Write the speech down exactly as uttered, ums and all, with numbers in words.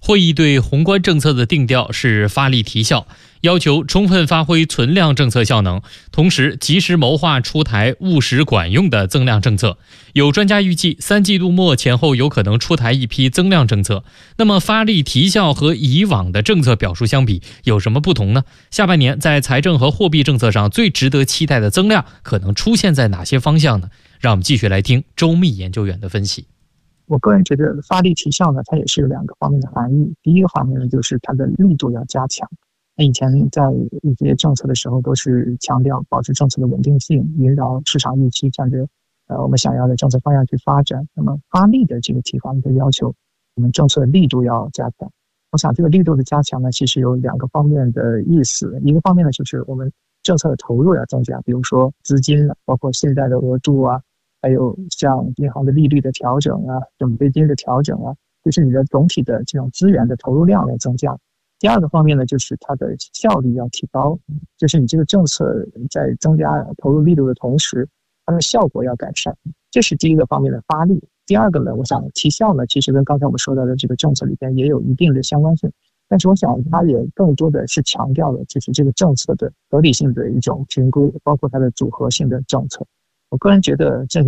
会议对宏观政策的定调是发力提效，要求充分发挥存量政策效能，同时及时谋划出台务实管用的增量政策。有专家预计，三季度末前后有可能出台一批增量政策。那么发力提效和以往的政策表述相比，有什么不同呢？下半年在财政和货币政策上最值得期待的增量可能出现在哪些方向呢？让我们继续来听周密研究员的分析。 我个人觉得发力提效呢，它也是有两个方面的含义。第一个方面呢，就是它的力度要加强。那以前在一些政策的时候，都是强调保持政策的稳定性，引导市场预期，向着呃我们想要的政策方向去发展。那么发力的这个提法就要求我们政策的力度要加强。我想这个力度的加强呢，其实有两个方面的意思。一个方面呢，就是我们政策的投入要增加，比如说资金，包括信贷的额度啊。还有像银行的利率的调整啊，准备金的调整啊，就是你的总体的这种资源的投入量要增加。第二个方面呢，就是它的效率要提高，就是你这个政策在增加投入力度的同时，它的效果要改善。这是第一个方面的发力。第二个呢，我想提效呢，其实跟刚才我们说到的这个政策里边也有一定的相关性，但是我想它也更多的是强调了就是这个政策的合理性的一种评估，包括它的组合性的政策。我个人觉得这